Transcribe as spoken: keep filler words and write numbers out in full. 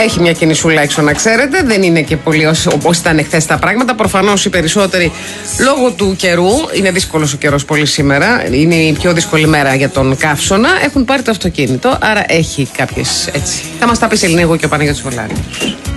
Έχει μια κινησούλα έξω, να ξέρετε. Δεν είναι και πολύ όπως ήταν χθες τα πράγματα. Προφανώς οι περισσότεροι λόγω του καιρού, είναι δύσκολος ο καιρός πολύ σήμερα, είναι η πιο δύσκολη μέρα για τον καύσωνα, έχουν πάρει το αυτοκίνητο. Άρα έχει κάποιες έτσι. Θα μας τα πει σε λίγο και ο Παναγιώτης Βολάρης.